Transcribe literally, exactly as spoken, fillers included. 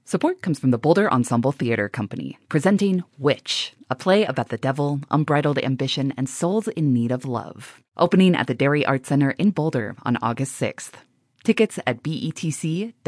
Support comes from the Boulder Ensemble Theater Company, presenting Witch, a play about the devil, unbridled ambition, and souls in need of love. Opening at the Dairy Arts Center in Boulder on August sixth. Tickets at betc dot